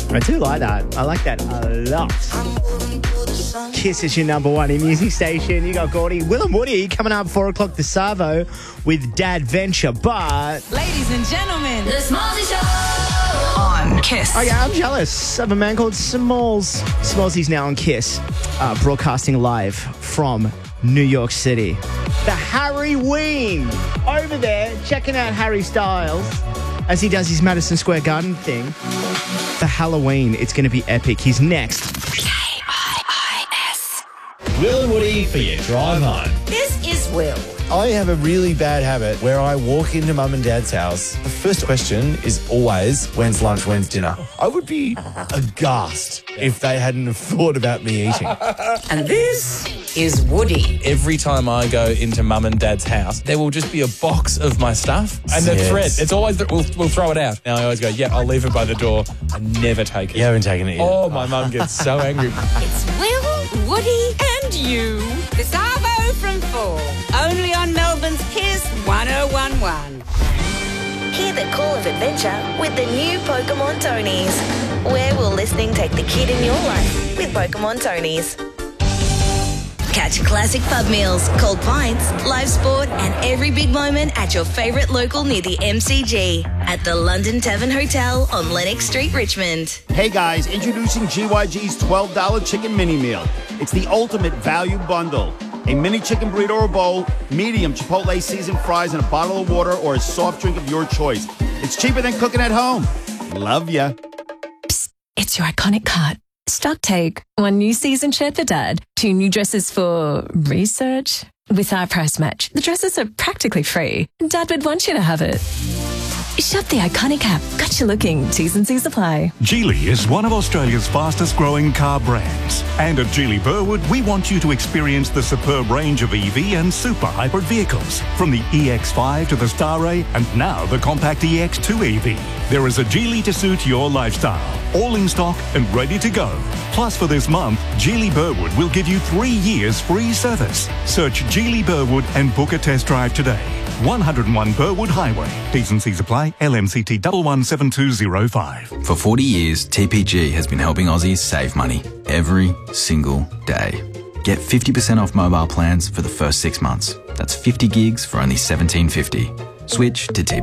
I do like that. I like that a lot. Kiss is your number one in music station. You got Gordy. Will and Woody coming up 4 o'clock to Savo with Dad Venture. But ladies and gentlemen, The Smallsy Show on Kiss. okay, I'm jealous of a man called Smalls. Smallsy's now on Kiss, broadcasting live from New York City. The Harry Ween over there checking out Harry Styles as he does his Madison Square Garden thing. For Halloween, it's going to be epic. He's next. KIIS. Will and Woody for your drive home. This is Will. I have a really bad habit where I walk into Mum and Dad's house. The first question is always, when's lunch, when's dinner? I would be aghast if they hadn't have thought about me eating. And this is Woody. Every time I go into Mum and Dad's house, there will just be a box of my stuff and the thread. It's always, we'll throw it out. And I always go, yeah, I'll leave it by the door. I never take it. You haven't taken it yet. Oh, my mum gets so angry. It's Will, Woody, And you. The Savo from 4. Only on Melbourne's Kiss 1011. Hear the call of adventure with the new Pokemon Tonys. Where will listening take the kid in your life with Pokemon Tonys? Catch classic pub meals, cold pints, live sport, and every big moment at your favourite local near the MCG at the London Tavern Hotel on Lennox Street, Richmond. Hey guys, introducing GYG's $12 chicken mini meal. It's the ultimate value bundle. A mini chicken burrito or bowl, medium Chipotle seasoned fries, and a bottle of water or a soft drink of your choice. It's cheaper than cooking at home. Love ya. It's your iconic cut. Stock take. 1 new season shirt for Dad. 2 new dresses for research. With our price match, the dresses are practically free. Dad would want you to have it. Shop the iconic app. Got you looking. T's and C's apply. Geely is one of Australia's fastest growing car brands. And at Geely Burwood, we want you to experience the superb range of EV and super hybrid vehicles. From the EX5 to the Starray and now the compact EX2 EV. There is a Geely to suit your lifestyle. All in stock and ready to go. Plus for this month, Geely Burwood will give you 3 years free service. Search Geely Burwood and book a test drive today. 101 Burwood Highway. T's and C's apply. LMCT 117205. For 40 years, TPG has been helping Aussies save money every single day. Get 50% off mobile plans for the first 6 months. That's 50 gigs for only $17.50. Switch to TPG.